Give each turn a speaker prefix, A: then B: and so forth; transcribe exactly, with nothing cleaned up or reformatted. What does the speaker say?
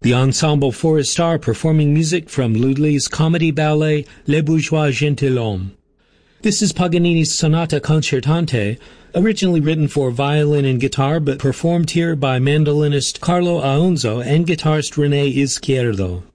A: The Ensemble Forest performing music from Lully's comedy ballet Les Bourgeois Gentilhommes. This is Paganini's Sonata Concertante, originally written for violin and guitar, but performed here by mandolinist Carlo Aonzo and guitarist René Izquierdo.